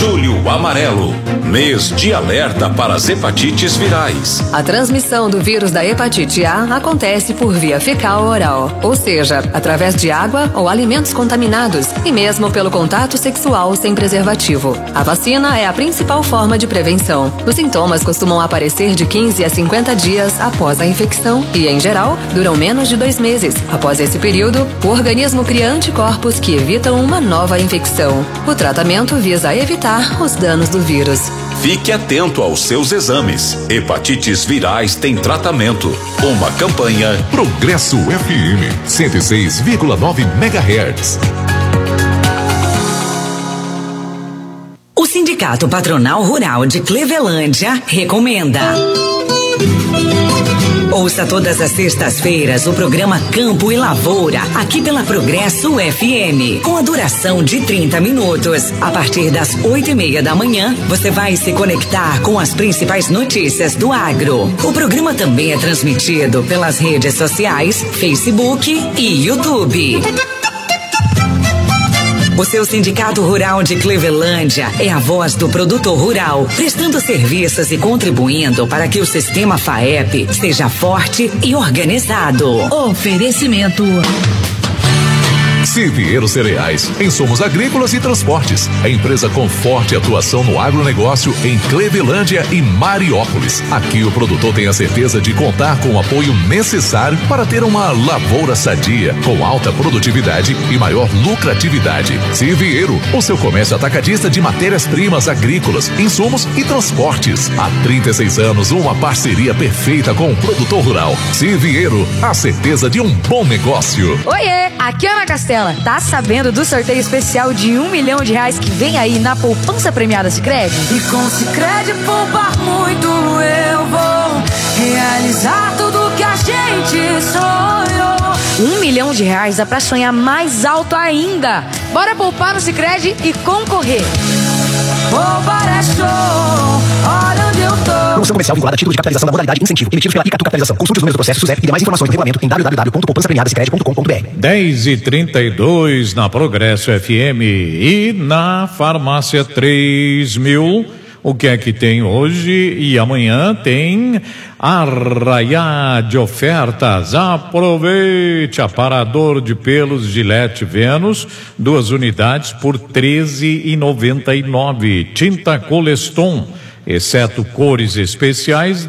Julho Amarelo, mês de alerta para as hepatites virais. A transmissão do vírus da hepatite A acontece por via fecal-oral, ou seja, através de água ou alimentos contaminados e mesmo pelo contato sexual sem preservativo. A vacina é a principal forma de prevenção. Os sintomas costumam aparecer de 15 a 50 dias após a infecção e, em geral, duram menos de 2 meses. Após esse período, o organismo cria anticorpos que evitam uma nova infecção. O tratamento visa evitar os danos do vírus. Fique atento aos seus exames. Hepatites virais têm tratamento. Uma campanha Progresso FM 106,9 MHz. O Sindicato Patronal Rural de Clevelândia recomenda. Ouça todas as sextas-feiras o programa Campo e Lavoura, aqui pela Progresso FM, com a duração de 30 minutos. A partir das 8:30 da manhã, você vai se conectar com as principais notícias do agro. O programa também é transmitido pelas redes sociais, Facebook e YouTube. O seu Sindicato Rural de Clevelândia é a voz do produtor rural, prestando serviços e contribuindo para que o sistema FAEP seja forte e organizado. Oferecimento Siviero Cereais, insumos agrícolas e transportes. A empresa com forte atuação no agronegócio em Clevelândia e Mariópolis. Aqui o produtor tem a certeza de contar com o apoio necessário para ter uma lavoura sadia, com alta produtividade e maior lucratividade. Siviero, o seu comércio atacadista de matérias-primas agrícolas, insumos e transportes. Há 36 anos, uma parceria perfeita com o produtor rural. Siviero, a certeza de um bom negócio. Oiê, aqui é Ana Castela. Tá sabendo do sorteio especial de R$1 milhão que vem aí na poupança premiada Sicredi? E com Sicredi poupar muito eu vou realizar tudo que a gente sonhou. R$1 milhão dá pra sonhar mais alto ainda. Bora poupar no Sicredi e concorrer. Poupar é show, olha onde eu tô. Promoção comercial vinculada a título de capitalização da modalidade incentivo, emitidos pela Icatu Capitalização. Consulte os números do processo SUSEP e demais informações do regulamento em www.poupançapremiadasicredi.com.br. 10h32 na Progresso FM e na Farmácia 3000. O que é que tem hoje e amanhã? Tem arraiá de ofertas. Aproveite! Aparador de pelos Gillette Venus, 2 unidades por R$13,99. Tinta Coleston, exceto cores especiais,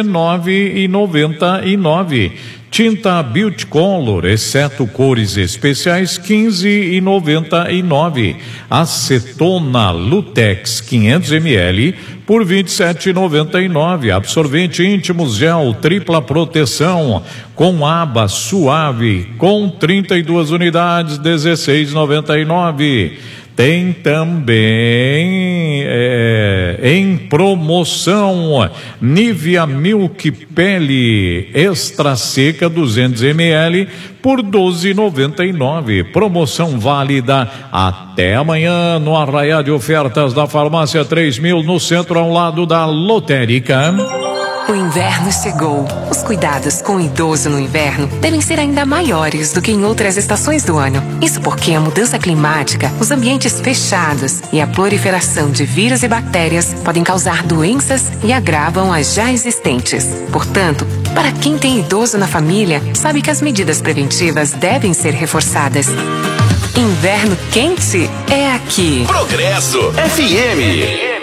R$19,99. Tinta Beauty Color, exceto cores especiais, R$15,99. Acetona Lutex 500 ml por R$27,99. Absorvente íntimos gel tripla proteção com aba suave com 32 unidades, R$16,99. Tem também em promoção Nivea Milk Pele Extra Seca 200 ml por R$12,99. Promoção válida até amanhã no arraiá de ofertas da Farmácia 3000, no centro ao lado da lotérica. O inverno chegou. Os cuidados com o idoso no inverno devem ser ainda maiores do que em outras estações do ano. Isso porque a mudança climática, os ambientes fechados e a proliferação de vírus e bactérias podem causar doenças e agravam as já existentes. Portanto, para quem tem idoso na família, sabe que as medidas preventivas devem ser reforçadas. Inverno quente é aqui. Progresso FM.